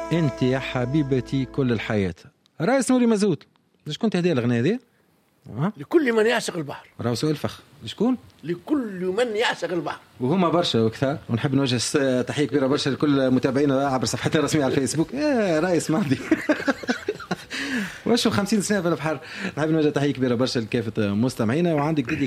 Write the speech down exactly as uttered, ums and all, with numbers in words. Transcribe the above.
انت يا حبيبتي كل الحياة. رئيس نوري مزود. ليش كنت هديه الأغنية دي؟ أه؟ لكل من يعشق البحر. راهو سؤال فخ. لشكون؟ لكل من يعشق البحر. وهما برشا وكثر، ونحب نوجه تحية كبيرة برشا لكل متابعينا عبر صفحتنا الرسمية على الفيسبوك. يا رئيس مهدي. وشو خمسين سنة في البحر. نحب نوجه تحية كبيرة برشا لكافة مستمعينا، وعندك